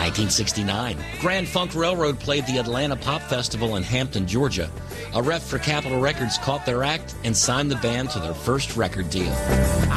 1969, Grand Funk Railroad played the Atlanta Pop Festival in Hampton, Georgia. A rep for Capitol Records caught their act and signed the band to their first record deal.